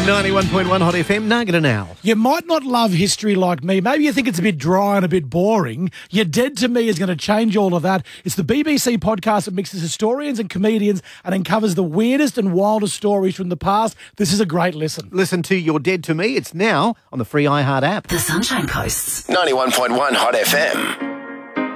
91.1 Hot FM, Nugget and Al. You might not love history like me. Maybe you think it's a bit dry and a bit boring. You're Dead to Me is going to change all of that. It's the BBC podcast that mixes historians and comedians and uncovers the weirdest and wildest stories from the past. This is a great listen. Listen to You're Dead to Me. It's now on the free iHeart app. The Sunshine Coast's 91.1 Hot FM.